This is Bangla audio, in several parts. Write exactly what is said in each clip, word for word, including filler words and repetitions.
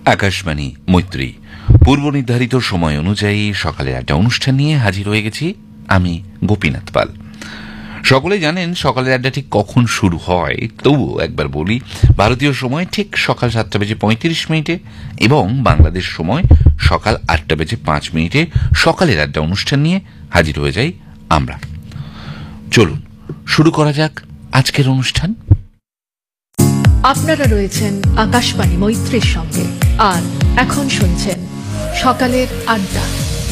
আকাশবাণী মৈত্রী পূর্ব নির্ধারিত সময় অনুযায়ী সকালে একটা অনুষ্ঠান নিয়ে হাজির হয়ে গেছি। আমি গোপীনাথ পাল। সকলেই জানেন সকালের আড্ডা ঠিক কখন শুরু হয়, তবুও একবার বলি। ভারতীয় সময় ঠিক সকাল সাতটা বেজে পঁয়ত্রিশ মিনিটে এবং বাংলাদেশ সময় সকাল আটটা বেজে পাঁচ মিনিটে সকালের আড্ডা অনুষ্ঠান নিয়ে হাজির হয়ে যাই আমরা। চলুন শুরু করা যাক আজকের অনুষ্ঠান। আপনারা রয়েছেন আকাশবাণী মৈত্রীর সঙ্গে আর এখন শুনছেন সকালের আড্ডা।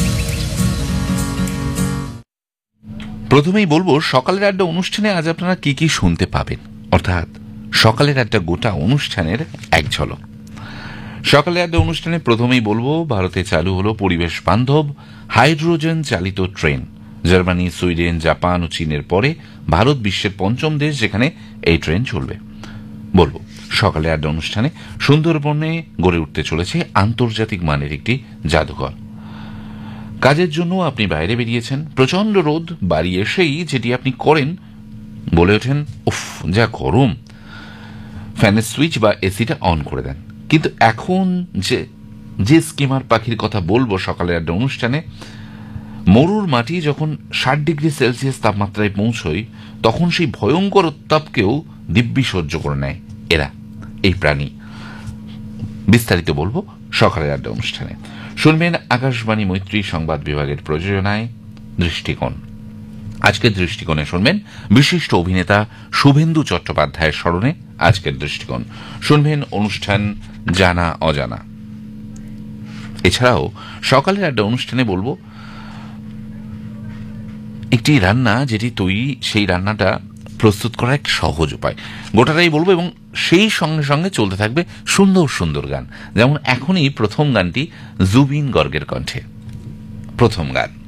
প্রথমেই বলবো সকালের আড্ডা অনুষ্ঠানে আজ আপনারা কি কি শুনতে পাবেন, অর্থাৎ সকালের আড্ডা গোটা অনুষ্ঠানের এক ঝলক। সকালের আড্ডা অনুষ্ঠানে প্রথমেই বলবো ভারতে চালু হলো পরিবেশ বান্ধব হাইড্রোজেন চালিত ট্রেন। জার্মানি, সুইডেন, জাপান ও চীনের পরে ভারত বিশ্বের পঞ্চম দেশ যেখানে এই ট্রেন চলবে। বলবো সকালে আড্ডা অনুষ্ঠানে সুন্দরবনে গড়ে উঠতে চলেছে আন্তর্জাতিক মানের একটি জাদুঘর। কাজের জন্য আপনি বাইরে বেরিয়েছেন, প্রচন্ড রোদ, বাড়ি এসেই যেটি আপনি করেন বলে ওঠেন, উফ যা গরম, ফ্যানের সুইচ বা এসিটা অন করে দেন। কিন্তু এখন যে যে স্কিমার পাখির কথা বলবো সকালের আড্ডা অনুষ্ঠানে, মরুর মাটি যখন ষাট ডিগ্রি সেলসিয়াস তাপমাত্রায় পৌঁছয় তখন সেই ভয়ঙ্কর উত্তাপকেও দিব্যি সহ্য করে নেয় এরা, এই প্রাণী। বিস্তারিত বলবো সকালের আড্ডা অনুষ্ঠানে। শুনবেন আকাশবাণী মৈত্রী সংবাদ বিভাগের প্রযোজনায় দৃষ্টিকোণ। আজকের দৃষ্টিকোণে শুনবেন বিশিষ্ট অভিনেতা শুভেন্দু চট্টোপাধ্যায়ের স্মরণে আজকের দৃষ্টিকোণ। শুনবেন অনুষ্ঠান জানা অজানা। এছাড়াও সকালের আড্ডা অনুষ্ঠানে বলবো একটি রান্না যেটি তৈরি, সেই রান্নাটা প্রস্তুত করার একটা সহজ উপায়, গোটাটাই বলবো। এবং সেই সঙ্গে সঙ্গে চলতে থাকবে সুন্দর সুন্দর গান, যেমন এখনই প্রথম গানটি জুবিন গর্গের কণ্ঠে। প্রথম গান।